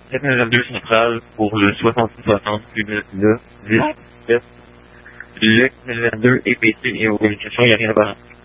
792 centrale pour le 6660 unit 9 10 7. Le 922 est pété et aux communications, il n'y a rien à voir.